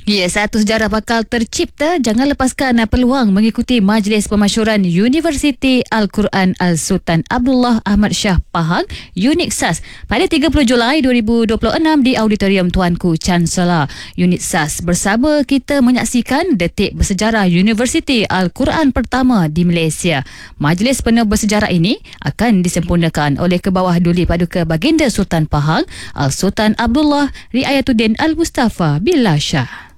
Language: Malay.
Ya, satu sejarah bakal tercipta. Jangan lepaskan peluang mengikuti Majlis Pemasyuran Universiti Al-Quran Al-Sultan Abdullah Ahmad Shah Pahang Unit SAS pada 30 Julai 2026 di Auditorium Tuanku Chancellor. Unit SAS bersama kita menyaksikan detik bersejarah Universiti Al-Quran pertama di Malaysia. Majlis penuh bersejarah ini akan disempurnakan oleh Kebawah Duli Paduka Baginda Sultan Pahang Al-Sultan Abdullah Riayatuddin Al-Mustafa Billah Shah.